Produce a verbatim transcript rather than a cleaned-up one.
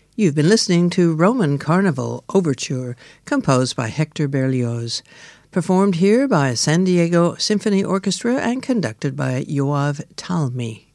You've been listening to Roman Carnival Overture, composed by Hector Berlioz, performed here by San Diego Symphony Orchestra and conducted by Yoav Talmi.